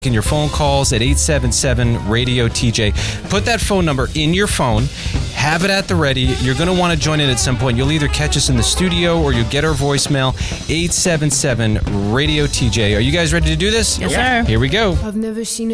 and your phone calls at 877-RADIO-TJ. Put that phone number in your phone. Have it at the ready. You're going to want to join in at some point. You'll either catch us in the studio or you'll get our voicemail, 877-RADIO-TJ. Are you guys ready to do this? Yes, sir. Here we go. I've never seen